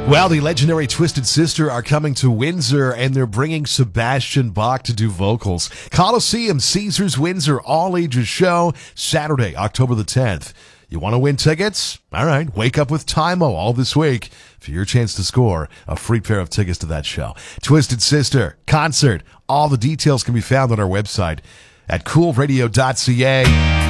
Well, the legendary Twisted Sister are coming to Windsor, and they're bringing Sebastian Bach to do vocals. Coliseum, Caesars Windsor, all ages show, Saturday, October the 10th. You want to win tickets? All right, wake up with Tymo all this week for your chance to score a free pair of tickets to that show. Twisted Sister, concert, all the details can be found on our website at coolradio.ca.